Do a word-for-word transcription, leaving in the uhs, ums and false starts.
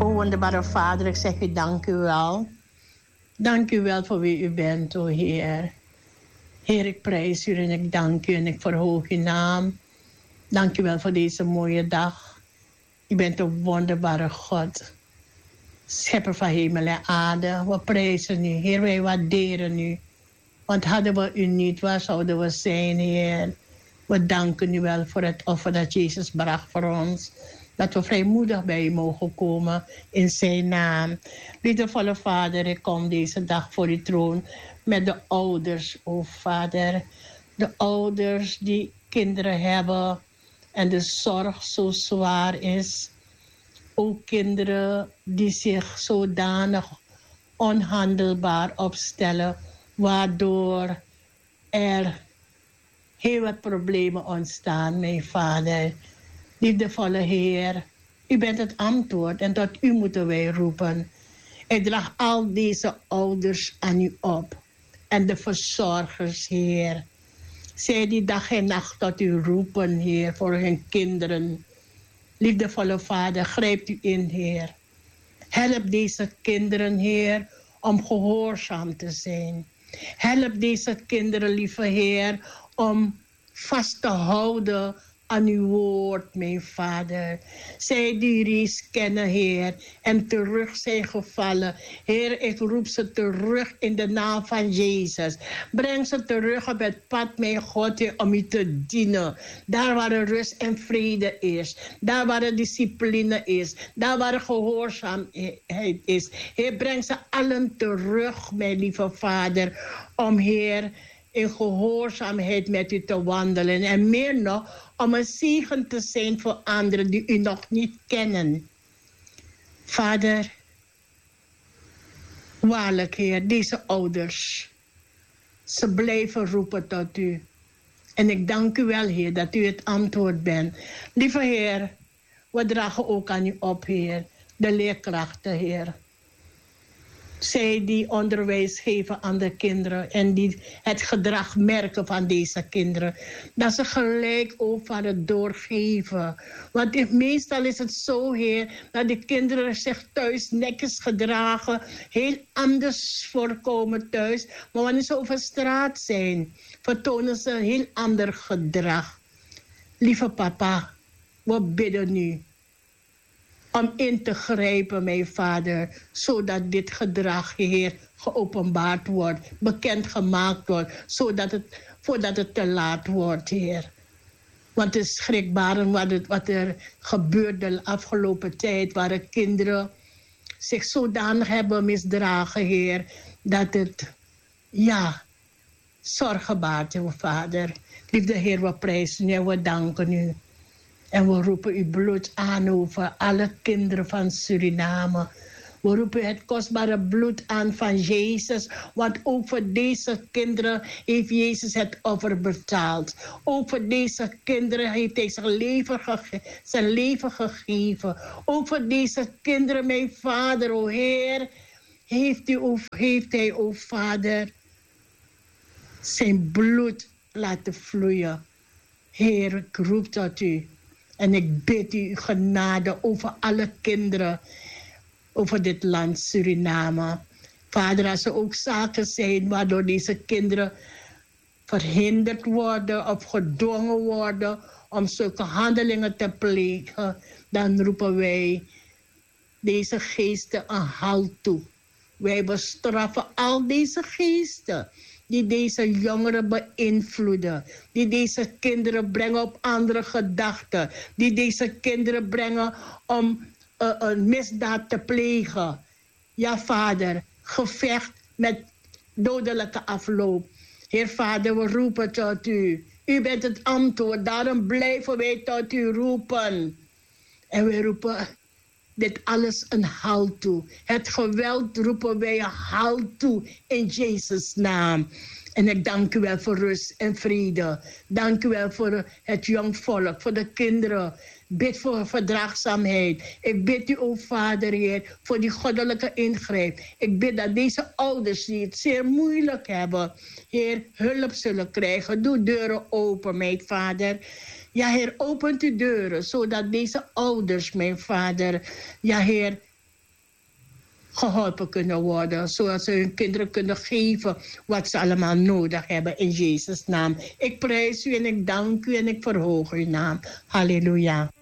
O wonderbare Vader, ik zeg u dank u wel. Dank u wel voor wie u bent, o Heer. Heer, ik prijs u en ik dank u en ik verhoog uw naam. Dank u wel voor deze mooie dag. U bent een wonderbare God. Schepper van hemel en aarde. We prijzen u, Heer, wij waarderen u. Want hadden we u niet, waar zouden we zijn, Heer? We danken u wel voor het offer dat Jezus bracht voor ons. Dat we vrijmoedig bij u mogen komen in zijn naam. Liefdevolle Vader, ik kom deze dag voor uw troon met de ouders, o Vader. De ouders die kinderen hebben en de zorg zo zwaar is. Ook kinderen die zich zodanig onhandelbaar opstellen, waardoor er heel wat problemen ontstaan, mijn Vader. Liefdevolle Heer, u bent het antwoord en tot u moeten wij roepen. Ik draag al deze ouders aan u op en de verzorgers, Heer. Zij die dag en nacht tot u roepen, Heer, voor hun kinderen. Liefdevolle Vader, grijpt u in, Heer. Help deze kinderen, Heer, om gehoorzaam te zijn. Help deze kinderen, lieve Heer, om vast te houden aan uw woord, mijn Vader. Zij die reeds kennen, Heer, en terug zijn gevallen. Heer, ik roep ze terug in de naam van Jezus. Breng ze terug op het pad, mijn God, Heer, om u te dienen. Daar waar er rust en vrede is. Daar waar er discipline is. Daar waar er gehoorzaamheid is. Heer, breng ze allen terug, mijn lieve Vader, om, Heer, in gehoorzaamheid met u te wandelen. En meer nog, om een zegen te zijn voor anderen die u nog niet kennen. Vader, waarlijk, Heer, deze ouders, ze blijven roepen tot u. En ik dank u wel, Heer, dat u het antwoord bent. Lieve Heer, we dragen ook aan u op, Heer, de leerkrachten, Heer. Zij die onderwijs geven aan de kinderen en die het gedrag merken van deze kinderen. Dat ze gelijk ook van het doorgeven. Want meestal is het zo, Heer, dat de kinderen zich thuis netjes gedragen. Heel anders voorkomen thuis. Maar wanneer ze over straat zijn, vertonen ze een heel ander gedrag. Lieve papa, we bidden u om in te grijpen, mijn Vader, zodat dit gedrag, Heer, geopenbaard wordt, bekendgemaakt wordt, zodat het, voordat het te laat wordt, Heer. Want het is schrikbarend wat, het, wat er gebeurt de afgelopen tijd, waar de kinderen zich zodanig hebben misdragen, Heer, dat het, ja, zorgen baart, mijn Vader. Liefde Heer, we prijzen u en we danken u. En we roepen uw bloed aan over alle kinderen van Suriname. We roepen het kostbare bloed aan van Jezus. Want ook voor deze kinderen heeft Jezus het offer betaald. Ook voor deze kinderen heeft hij zijn leven, gege- zijn leven gegeven. Ook voor deze kinderen, mijn Vader, o Heer, heeft hij, o, heeft hij, o Vader, zijn bloed laten vloeien. Heer, ik roep tot u. En ik bid u genade over alle kinderen, over dit land Suriname. Vader, als er ook zaken zijn waardoor deze kinderen verhinderd worden of gedwongen worden om zulke handelingen te plegen, dan roepen wij deze geesten een halt toe. Wij bestraffen al deze geesten die deze jongeren beïnvloeden, die deze kinderen brengen op andere gedachten, die deze kinderen brengen om uh, een misdaad te plegen. Ja, Vader, gevecht met dodelijke afloop. Heer Vader, we roepen tot u. U bent het antwoord, daarom blijven wij tot u roepen. En we roepen dit alles een halt toe. Het geweld roepen wij een halt toe in Jezus' naam. En ik dank u wel voor rust en vrede. Dank u wel voor het jong volk, voor de kinderen. Bid voor verdraagzaamheid. Ik bid u, o Vader, Heer, voor die goddelijke ingreep. Ik bid dat deze ouders die het zeer moeilijk hebben, Heer, hulp zullen krijgen. Doe deuren open, mijn Vader. Ja, Heer, opent uw deuren, zodat deze ouders, mijn Vader, ja, Heer, geholpen kunnen worden. Zodat ze hun kinderen kunnen geven wat ze allemaal nodig hebben in Jezus' naam. Ik prijs u en ik dank u en ik verhoog uw naam. Halleluja.